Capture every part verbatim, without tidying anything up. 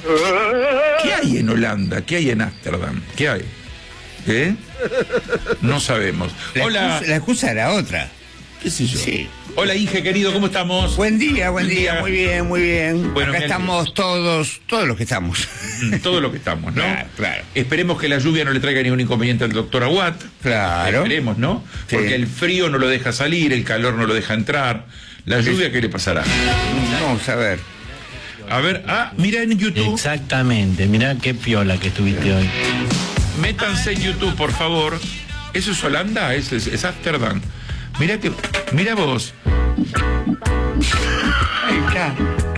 ¿Qué hay en Holanda? ¿Qué hay en Ámsterdam? ¿Qué hay? ¿Eh? No sabemos. La Hola. Excusa, la excusa era otra. ¿Qué sé yo? Sí. Hola, Inge, querido, ¿cómo estamos? Buen día, buen, Buen día. día. muy bien, muy bien. Bueno, Acá me estamos alegro. todos, todos los que estamos. Todo lo que estamos, ¿no? Claro, claro. Esperemos que la lluvia no le traiga ningún inconveniente al doctor Aguat. Claro. Esperemos, ¿no? Sí. Porque el frío no lo deja salir, el calor no lo deja entrar. La lluvia, ¿qué le pasará? Vamos a ver. A ver, ah, mira en YouTube. Exactamente, mirá qué piola que estuviste hoy. Métanse en YouTube, por favor. ¿Eso es Holanda? ¿Es, es, es Ámsterdam? Mira que, mira vos. Ahí está.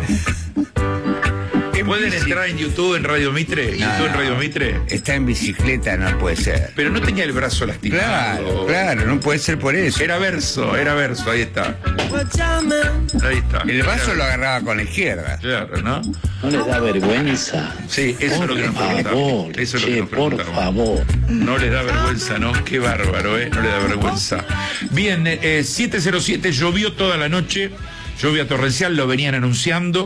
¿Pueden entrar en YouTube en Radio Mitre? No, YouTube en no. Radio Mitre. Está en bicicleta, no puede ser. Pero no tenía el brazo lastimado. Claro, claro, no puede ser por eso. Era verso, era verso, ahí está. Ahí está. El vaso Era- lo agarraba con la izquierda. Claro, ¿no? ¿No les da vergüenza? Sí, eso es lo que nos Por preguntamos. favor, Eso es lo que che, nos por preguntamos. favor. No les da vergüenza, ¿no? Qué bárbaro, ¿eh? No les da vergüenza. Bien, eh, siete cero siete, llovió toda la noche, lluvia torrencial, lo venían anunciando.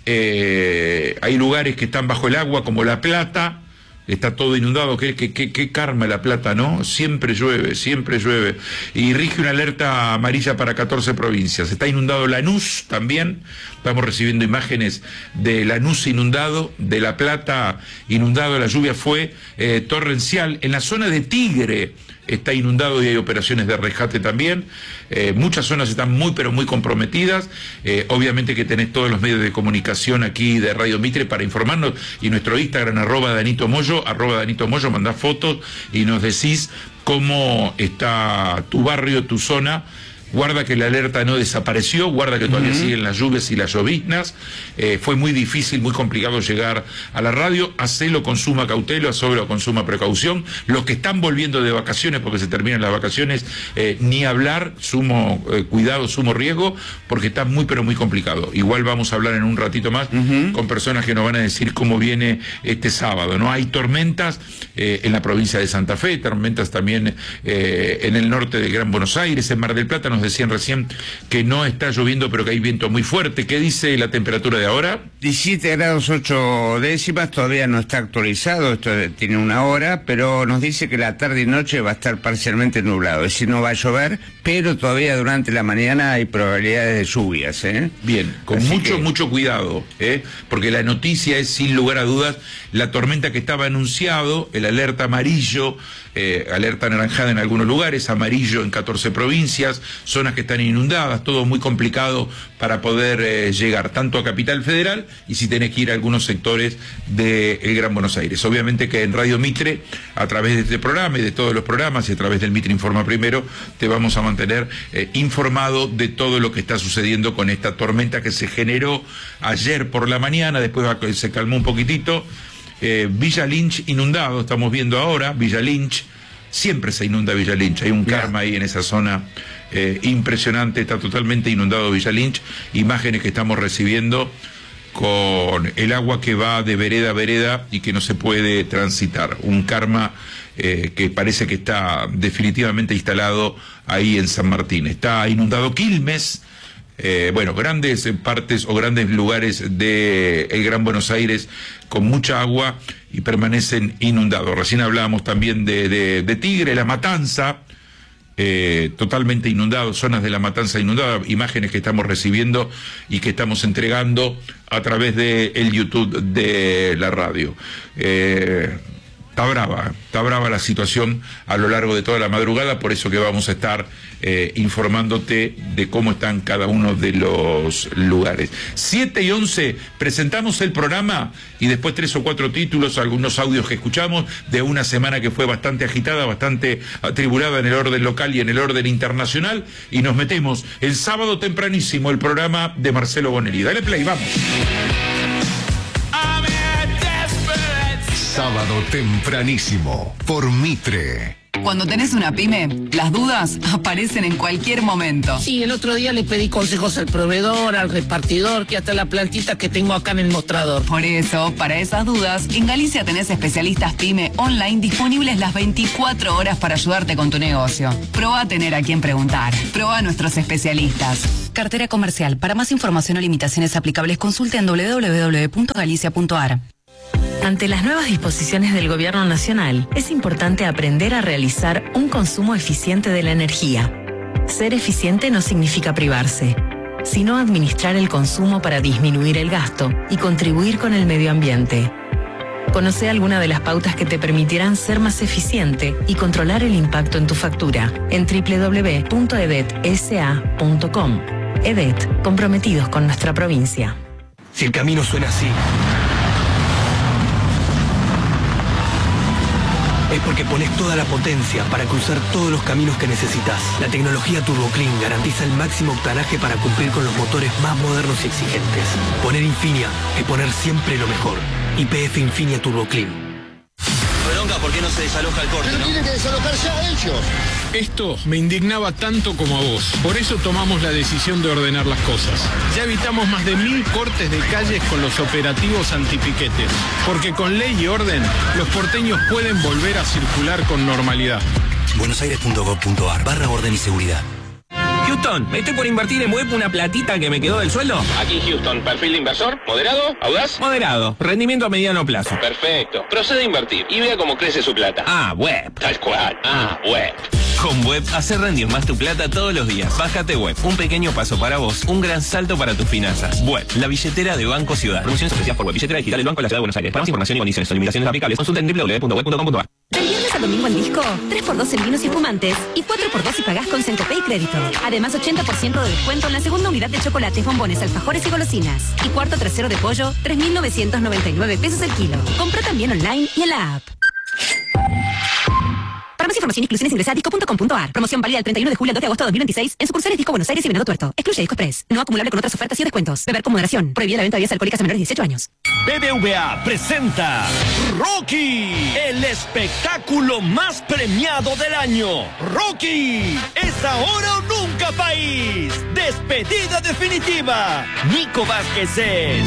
Eh, hay lugares que están bajo el agua, como La Plata, está todo inundado. Qué, qué, qué, qué karma La Plata, ¿no? Siempre llueve, siempre llueve. Y rige una alerta amarilla para catorce provincias. Está inundado Lanús también. Estamos recibiendo imágenes de Lanús inundado, de La Plata inundado. La lluvia fue eh, torrencial. En la zona de Tigre está inundado y hay operaciones de rescate también. Eh, muchas zonas están muy pero muy comprometidas. Eh, obviamente que tenés todos los medios de comunicación aquí de Radio Mitre para informarnos, y nuestro Instagram arroba Danito Moyo, arroba Danito Moyo, mandás fotos y nos decís cómo está tu barrio, tu zona. Guarda que la alerta no desapareció, guarda que todavía uh-huh. siguen las lluvias y las lloviznas. Eh, fue muy difícil, muy complicado llegar a la radio. Hacelo con suma cautela, hacelo con suma precaución. Los que están volviendo de vacaciones, porque se terminan las vacaciones, eh, ni hablar, sumo eh, cuidado, sumo riesgo, porque está muy pero muy complicado. Igual vamos a hablar en un ratito más uh-huh. con personas que nos van a decir cómo viene este sábado, ¿no? Hay tormentas eh, en la provincia de Santa Fe, tormentas también eh, en el norte de Gran Buenos Aires, en Mar del Plata. Nos decían recién que no está lloviendo, pero que hay viento muy fuerte. ¿Qué dice la temperatura de ahora? diecisiete grados ocho décimas, todavía no está actualizado, esto tiene una hora, pero nos dice que la tarde y noche va a estar parcialmente nublado, es decir, no va a llover, pero todavía durante la mañana hay probabilidades de lluvias, ¿eh? Bien, con Así mucho, que... mucho cuidado, ¿eh? Porque la noticia es, sin lugar a dudas, la tormenta que estaba anunciado, el alerta amarillo, eh, alerta anaranjada en algunos lugares, amarillo en catorce provincias, zonas que están inundadas, todo muy complicado para poder eh, llegar tanto a Capital Federal y si tenés que ir a algunos sectores del Gran Buenos Aires. Obviamente que en Radio Mitre, a través de este programa y de todos los programas y a través del Mitre Informa Primero, te vamos a mantener eh, informado de todo lo que está sucediendo con esta tormenta que se generó ayer por la mañana, después se calmó un poquitito. Eh, Villa Lynch inundado, estamos viendo ahora, Villa Lynch, siempre se inunda Villa Lynch, hay un karma ahí en esa zona eh, impresionante, está totalmente inundado Villa Lynch, imágenes que estamos recibiendo con el agua que va de vereda a vereda y que no se puede transitar, un karma eh, que parece que está definitivamente instalado ahí en San Martín. Está inundado Quilmes. Eh, bueno, grandes partes o grandes lugares de el Gran Buenos Aires con mucha agua y permanecen inundados. Recién hablábamos también de, de, de Tigre, La Matanza, eh, totalmente inundado, zonas de La Matanza inundadas, imágenes que estamos recibiendo y que estamos entregando a través de el YouTube de la radio. Eh, Está brava, está brava la situación a lo largo de toda la madrugada, por eso que vamos a estar eh, informándote de cómo están cada uno de los lugares. siete y once, presentamos el programa y después tres o cuatro títulos, algunos audios que escuchamos de una semana que fue bastante agitada, bastante atribulada en el orden local y en el orden internacional, y nos metemos el sábado tempranísimo el programa de Marcelo Bonelli. Dale play, vamos. Sábado tempranísimo por Mitre. Cuando tenés una pyme, las dudas aparecen en cualquier momento. Sí, el otro día le pedí consejos al proveedor, al repartidor, que hasta la plantita que tengo acá en el mostrador. Por eso, para esas dudas, en Galicia tenés especialistas pyme online disponibles las veinticuatro horas para ayudarte con tu negocio. Probá a tener a quien preguntar. Probá a nuestros especialistas. Cartera comercial. Para más información o limitaciones aplicables, consulte en doble u doble u doble u punto galicia punto a r. Ante las nuevas disposiciones del Gobierno Nacional, es importante aprender a realizar un consumo eficiente de la energía. Ser eficiente no significa privarse, sino administrar el consumo para disminuir el gasto y contribuir con el medio ambiente. Conoce alguna de las pautas que te permitirán ser más eficiente y controlar el impacto en tu factura en doble u doble u doble u punto e d e t s a punto com. E D E T, comprometidos con nuestra provincia. Si el camino suena así, es porque pones toda la potencia para cruzar todos los caminos que necesitas. La tecnología TurboClean garantiza el máximo octanaje para cumplir con los motores más modernos y exigentes. Poner Infinia es poner siempre lo mejor. Y P F Infinia TurboClean. Bronca, ¿por qué no se desaloja el corte, Pero no? tiene que desalojarse a ellos. Esto me indignaba tanto como a vos. Por eso tomamos la decisión de ordenar las cosas. Ya evitamos más de mil cortes de calles con los operativos antipiquetes. Porque con ley y orden, los porteños pueden volver a circular con normalidad. buenosaires punto gov punto ar barra orden y seguridad. Houston, me estoy por invertir en web una platita que me quedó del sueldo. Aquí Houston, perfil de inversor, moderado, audaz. Moderado, rendimiento a mediano plazo. Perfecto, procede a invertir y vea cómo crece su plata. Ah, web. Tal cual, ah, web. Con Web, hacer rendir más tu plata todos los días. Bájate Web, un pequeño paso para vos, un gran salto para tus finanzas. Web, la billetera de Banco Ciudad. Promociones especiales por Web, billetera digital del Banco de la Ciudad de Buenos Aires. Para más información y condiciones o limitaciones aplicables, consulta en doble u doble u doble u punto web punto com punto ar. Del viernes al domingo en Disco, tres por dos en vinos y espumantes y cuatro por dos si pagás con Centopay Crédito. Además, ochenta por ciento de descuento en la segunda unidad de chocolates, bombones, alfajores y golosinas. Y cuarto trasero de pollo, tres mil novecientos noventa y nueve pesos el kilo. Compra también online y en la app. Para más información y exclusiones ingresa a disco punto com punto ar. Promoción válida del treinta y uno de julio al dos de agosto de dos mil veintiséis en sucursales Disco Buenos Aires y Venado Tuerto. Excluye Disco Express. No acumulable con otras ofertas y descuentos. Beber con moderación. Prohibida la venta de bebidas alcohólicas a menores de dieciocho años. B B V A presenta Rocky, el espectáculo más premiado del año. Rocky, es ahora o nunca, país. Despedida definitiva. Nico Vázquez es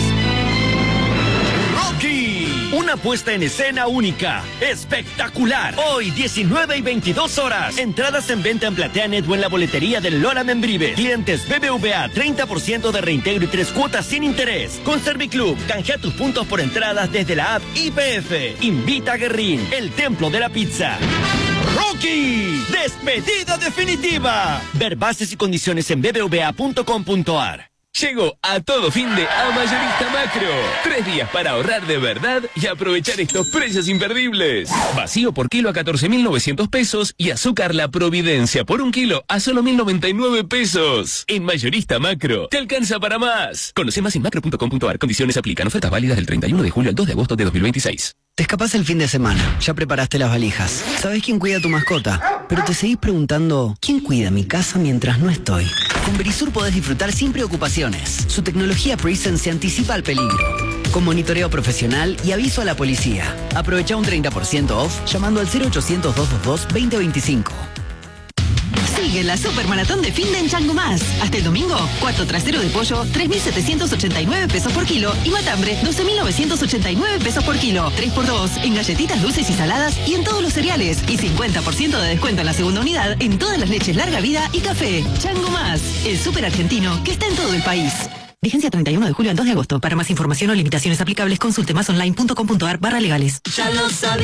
Rocky, una puesta en escena única, espectacular. Hoy, diecinueve y veintidós horas. Entradas en venta en PlateaNet o en la boletería del Lola Membrives. Clientes B B V A, treinta por ciento de reintegro y tres cuotas sin interés. Con Serviclub, canjea tus puntos por entradas desde la app I P F. Invita a Guerrín, el templo de la pizza. Rocky, despedida definitiva. Ver bases y condiciones en b b v a punto com punto ar. Llegó a todo fin de a Mayorista Macro. Tres días para ahorrar de verdad y aprovechar estos precios imperdibles. Vacío por kilo a catorce mil novecientos pesos y azúcar La Providencia por un kilo a solo mil noventa y nueve pesos. En Mayorista Macro, te alcanza para más. Conoce más en macro punto com punto ar. Condiciones aplican. Ofertas válidas del treinta y uno de julio al dos de agosto de dos mil veintiséis. Te escapas el fin de semana, ya preparaste las valijas, sabes quién cuida a tu mascota, pero te seguís preguntando, ¿quién cuida mi casa mientras no estoy? Con Verisur podés disfrutar sin preocupaciones. Su tecnología Presence se anticipa al peligro, con monitoreo profesional y aviso a la policía. Aprovecha un treinta por ciento off llamando al cero ochocientos, doscientos veintidós, veinte veinticinco. Sigue la supermaratón de fin de en Chango Más. Hasta el domingo, cuarto trasero de pollo, tres mil setecientos ochenta y nueve pesos por kilo y matambre, doce mil novecientos ochenta y nueve pesos por kilo. tres por dos en galletitas dulces y saladas y en todos los cereales. Y cincuenta por ciento de descuento en la segunda unidad en todas las leches larga vida y café. Chango Más, el súper argentino que está en todo el país. Vigencia treinta y uno de julio al dos de agosto. Para más información o limitaciones aplicables, consulte más online punto com punto ar barra legales. Ya lo sabes.